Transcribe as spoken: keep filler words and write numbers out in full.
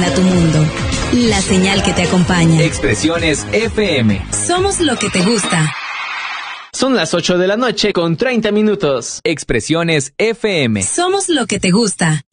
ilumina tu mundo. La señal que te acompaña. Expresiones F M. Somos lo que te gusta. Son las ocho de la noche con treinta minutos. Expresiones F M. Somos lo que te gusta.